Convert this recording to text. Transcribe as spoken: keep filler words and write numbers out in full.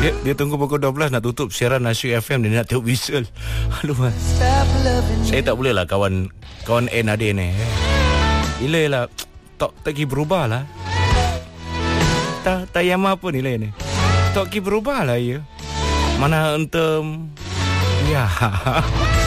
Dia, dia tunggu pukul dua belas nak tutup siaran Nasyid F M. Dia nak tengok visual. Aduh, saya tak boleh lah kawan Kawan N ada ni. Gila lah. Tak tak ki berubah lah. Tak tak yang apa nilai ni. Tak ki berubah lah ya. Mana entem. Ya.